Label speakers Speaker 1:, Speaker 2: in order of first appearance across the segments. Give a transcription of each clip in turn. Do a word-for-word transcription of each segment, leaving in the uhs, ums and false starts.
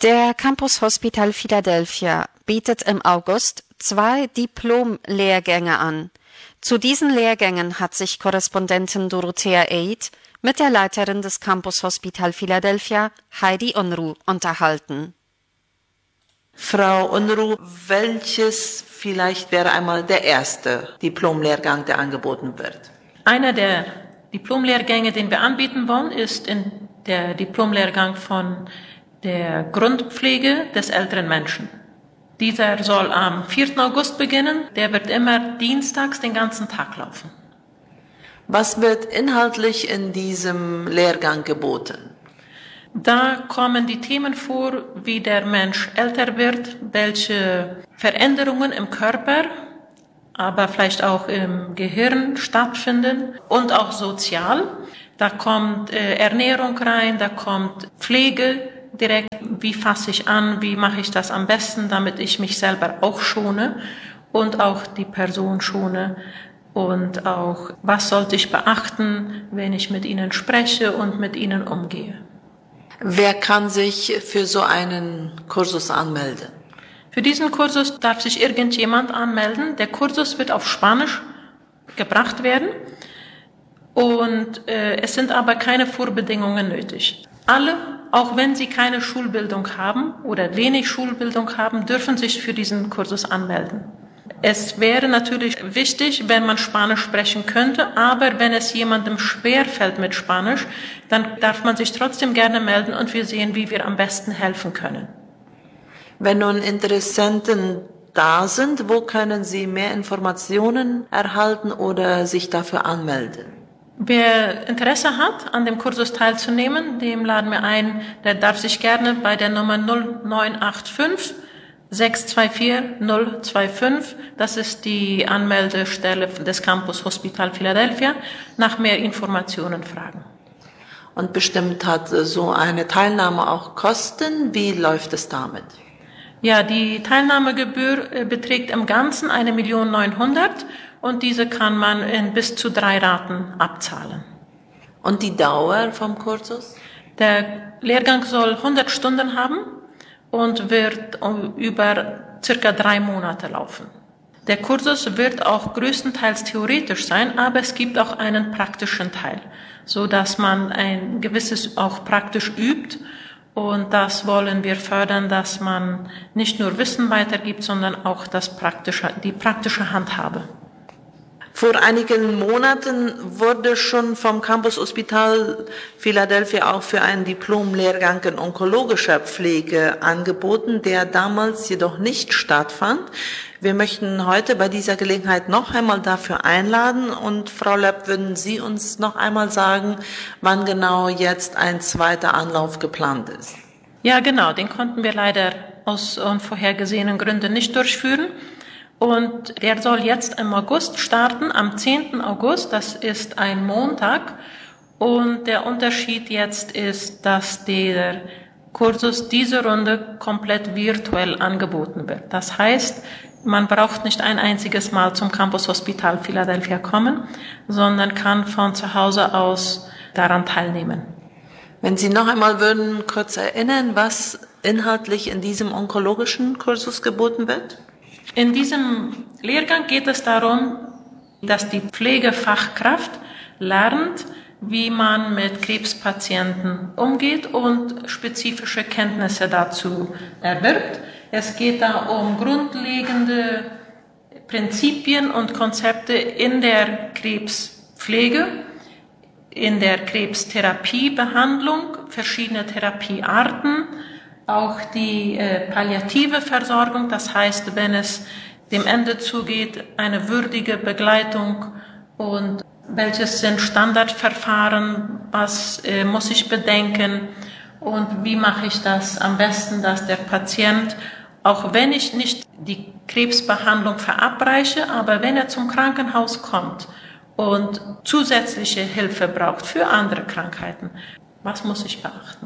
Speaker 1: Der Campus Hospital Philadelphia bietet im August zwei Diplom-Lehrgänge an. Zu diesen Lehrgängen hat sich Korrespondentin Dorothea Eid mit der Leiterin des Campus Hospital Philadelphia, Heidi Unruh, unterhalten.
Speaker 2: Frau Unruh, welches vielleicht wäre einmal der erste Diplomlehrgang, der angeboten wird?
Speaker 3: Einer der Diplomlehrgänge, den wir anbieten wollen, ist in der Diplomlehrgang von der Grundpflege des älteren Menschen. Dieser soll am vierten August beginnen. Der wird immer dienstags den ganzen Tag laufen.
Speaker 2: Was wird inhaltlich in diesem Lehrgang geboten?
Speaker 3: Da kommen die Themen vor, wie der Mensch älter wird, welche Veränderungen im Körper, aber vielleicht auch im Gehirn stattfinden und auch sozial. Da kommt äh, Ernährung rein, da kommt Pflege direkt, wie fasse ich an, wie mache ich das am besten, damit ich mich selber auch schone und auch die Person schone. Und auch, was sollte ich beachten, wenn ich mit ihnen spreche und mit ihnen umgehe.
Speaker 2: Wer kann sich für so einen Kursus anmelden?
Speaker 3: Für diesen Kursus darf sich irgendjemand anmelden. Der Kursus wird auf Spanisch gebracht werden und äh, es sind aber keine Vorbedingungen nötig. Alle, auch wenn sie keine Schulbildung haben oder wenig Schulbildung haben, dürfen sich für diesen Kursus anmelden. Es wäre natürlich wichtig, wenn man Spanisch sprechen könnte, aber wenn es jemandem schwerfällt mit Spanisch, dann darf man sich trotzdem gerne melden und wir sehen, wie wir am besten helfen können.
Speaker 2: Wenn nun Interessenten da sind, wo können sie mehr Informationen erhalten oder sich dafür anmelden?
Speaker 3: Wer Interesse hat, an dem Kursus teilzunehmen, dem laden wir ein, der darf sich gerne bei der Nummer null neun acht fünf sechs zwei vier null zwei fünf, das ist die Anmeldestelle des Campus Hospital Philadelphia, nach mehr Informationen fragen.
Speaker 2: Und bestimmt hat so eine Teilnahme auch Kosten. Wie läuft es damit?
Speaker 3: Ja, die Teilnahmegebühr beträgt im Ganzen eine Million neunhundert und diese kann man in bis zu drei Raten abzahlen.
Speaker 2: Und die Dauer vom Kursus?
Speaker 3: Der Lehrgang soll hundert Stunden haben und wird über circa drei Monate laufen. Der Kursus wird auch größtenteils theoretisch sein, aber es gibt auch einen praktischen Teil, so dass man ein gewisses auch praktisch übt. Und das wollen wir fördern, dass man nicht nur Wissen weitergibt, sondern auch das praktische, die praktische Handhabe.
Speaker 2: Vor einigen Monaten wurde schon vom Campus Hospital Philadelphia auch für einen Diplomlehrgang in onkologischer Pflege angeboten, der damals jedoch nicht stattfand. Wir möchten heute bei dieser Gelegenheit noch einmal dafür einladen und Frau Löpp, würden Sie uns noch einmal sagen, wann genau jetzt ein zweiter Anlauf geplant ist?
Speaker 3: Ja, genau, den konnten wir leider aus unvorhergesehenen Gründen nicht durchführen. Und der soll jetzt im August starten, am zehnten August, das ist ein Montag. Und der Unterschied jetzt ist, dass der Kursus diese Runde komplett virtuell angeboten wird. Das heißt, man braucht nicht ein einziges Mal zum Campus Hospital Philadelphia kommen, sondern kann von zu Hause aus daran teilnehmen.
Speaker 2: Wenn Sie noch einmal würden kurz erinnern, was inhaltlich in diesem onkologischen Kursus geboten wird?
Speaker 3: In diesem Lehrgang geht es darum, dass die Pflegefachkraft lernt, wie man mit Krebspatienten umgeht und spezifische Kenntnisse dazu erwirbt. Es geht da um grundlegende Prinzipien und Konzepte in der Krebspflege, in der Krebstherapiebehandlung, verschiedene Therapiearten, auch die äh, palliative Versorgung, das heißt, wenn es dem Ende zugeht, eine würdige Begleitung und welches sind Standardverfahren, was äh, muss ich bedenken und wie mache ich das am besten, dass der Patient, auch wenn ich nicht die Krebsbehandlung verabreiche, aber wenn er zum Krankenhaus kommt und zusätzliche Hilfe braucht für andere Krankheiten, was muss ich beachten?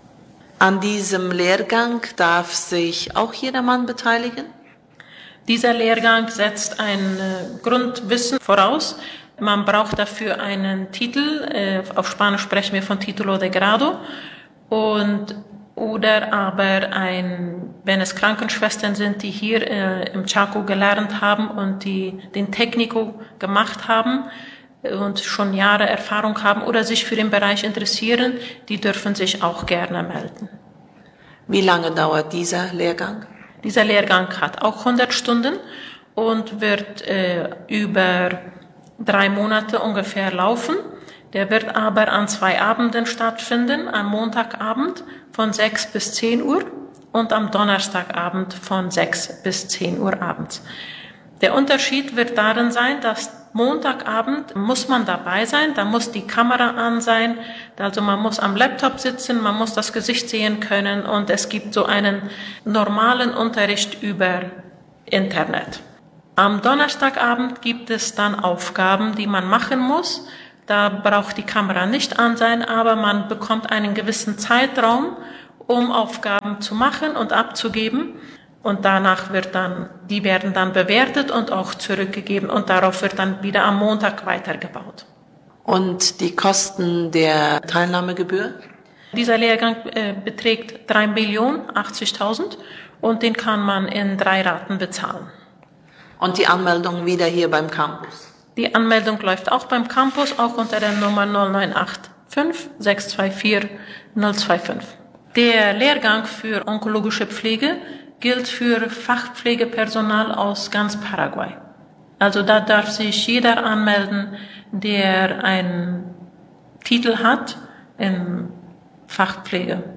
Speaker 2: An diesem Lehrgang darf sich auch jedermann beteiligen?
Speaker 3: Dieser Lehrgang setzt ein äh, Grundwissen voraus. Man braucht dafür einen Titel. Äh, auf Spanisch sprechen wir von Título de Grado. Und oder aber ein, wenn es Krankenschwestern sind, die hier äh, im Chaco gelernt haben und die den Technico gemacht haben und schon Jahre Erfahrung haben oder sich für den Bereich interessieren, die dürfen sich auch gerne melden.
Speaker 2: Wie lange dauert dieser Lehrgang?
Speaker 3: Dieser Lehrgang hat auch hundert Stunden und wird äh, über drei Monate ungefähr laufen. Der wird aber an zwei Abenden stattfinden, am Montagabend von sechs bis zehn Uhr und am Donnerstagabend von sechs bis zehn Uhr abends. Der Unterschied wird darin sein, dass Montagabend muss man dabei sein, da muss die Kamera an sein, also man muss am Laptop sitzen, man muss das Gesicht sehen können und es gibt so einen normalen Unterricht über Internet. Am Donnerstagabend gibt es dann Aufgaben, die man machen muss. Da braucht die Kamera nicht an sein, aber man bekommt einen gewissen Zeitraum, um Aufgaben zu machen und abzugeben. Und danach wird dann, die werden dann bewertet und auch zurückgegeben und darauf wird dann wieder am Montag weitergebaut.
Speaker 2: Und die Kosten der Teilnahmegebühr?
Speaker 3: Dieser Lehrgang äh, beträgt drei Millionen achtzigtausend und den kann man in drei Raten bezahlen.
Speaker 2: Und die Anmeldung wieder hier beim Campus?
Speaker 3: Die Anmeldung läuft auch beim Campus, auch unter der Nummer null neun acht fünf sechs zwei vier null zwei fünf. Der Lehrgang für onkologische Pflege gilt für Fachpflegepersonal aus ganz Paraguay. Also da darf sich jeder anmelden, der einen Titel hat in Fachpflege.